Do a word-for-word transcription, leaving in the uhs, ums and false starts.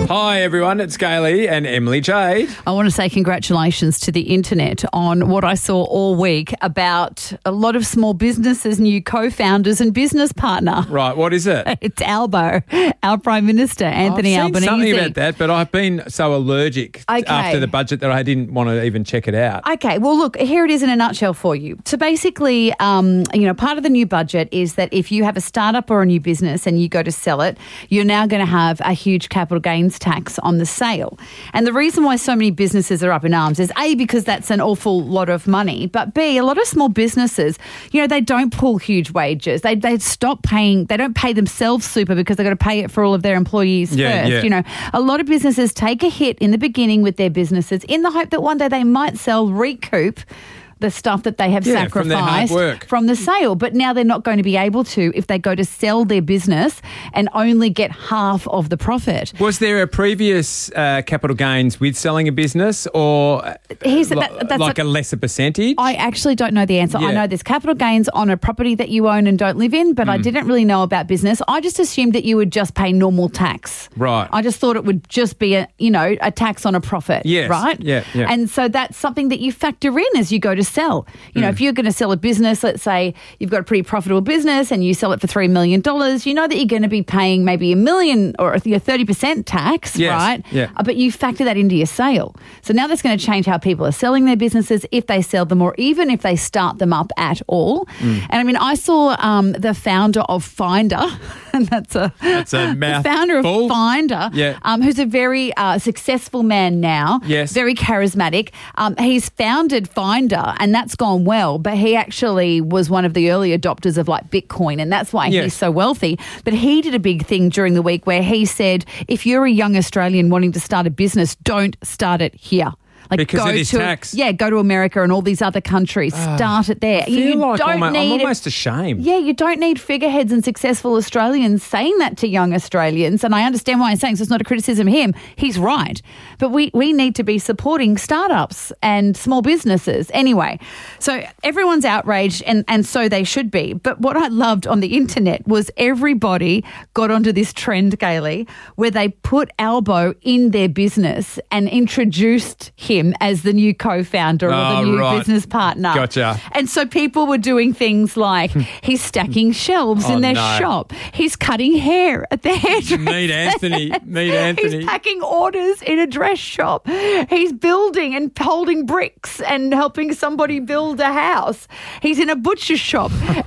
Hi everyone, it's Gailey and Emily Jade. I want to say congratulations to the internet on what I saw all week about a lot of small businesses, new co-founders and business partner. Right, what is it? It's Albo, our Prime Minister, Anthony I've seen Albanese. something about that, but I've been so allergic Okay. after the budget that I didn't want to even check it out. Okay, well, look, here it is in a nutshell for you. So basically, um, you know, part of the new budget is that if you have a startup or a new business and you go to sell it, you're now going to have a huge capital gains tax on the sale. And the reason why so many businesses are up in arms is A, because that's an awful lot of money, but B, a lot of small businesses, you know, they don't pull huge wages. They they stop paying, they don't pay themselves super because they've got to pay it for all of their employees Yeah, first. yeah. You know, a lot of businesses take a hit in the beginning with their businesses in the hope that one day they might sell, recoup the stuff that they have Yeah, from their hard sacrificed work. from the sale. But now they're not going to be able to if they go to sell their business and only get half of the profit. Was there a previous uh, capital gains with selling a business or uh, Here's- li- that- that's like a- a, lesser percentage? I actually don't know the answer. Yeah. I know there's capital gains on a property that you own and don't live in, but I Mm. didn't really know about business. I just assumed that you would just pay normal tax. Right. I just thought it would just be a, you know, a tax on a profit. Yes. Right? Yeah, yeah. And so that's something that you factor in as you go to sell. You know, Mm. if you're going to sell a business, let's say you've got a pretty profitable business and you sell it for three million dollars, you know that you're going to be paying maybe a million or a thirty percent tax, Yes. right? Yeah. Uh, But you factor that into your sale. So now that's going to change how people are selling their businesses, if they sell them or even if they start them up at all. Mm. And I mean, I saw um, the founder of Finder, and that's a, That's a the founder of mouthful. Finder, Yeah. um, who's a very uh, successful man now, Yes. very charismatic. Um, he's founded Finder and that's gone well, but he actually was one of the early adopters of like Bitcoin, and that's why Yes. he's so wealthy. But he did a big thing during the week where he said, if you're a young Australian wanting to start a business, don't start it here. Like Because go of this to tax. yeah, go to America and all these other countries. Start it there. I feel you like don't almo- I'm need almost ashamed. yeah, you don't need figureheads and successful Australians saying that to young Australians. And I understand why I'm saying, so it's not a criticism of him. He's right. But we, we need to be supporting startups and small businesses. Anyway, so everyone's outraged and, and so they should be. But what I loved on the internet was everybody got onto this trend, Gailey, where they put Albo in their business and introduced him as the new co-founder or the Oh, new right. business partner. Gotcha. And so people were doing things like he's stacking shelves Oh, in their no. shop. He's cutting hair at the hairdresser. Meet Anthony. Meet Anthony. He's packing orders in a dress shop. He's building and holding bricks and helping somebody build a house. He's in a butcher shop.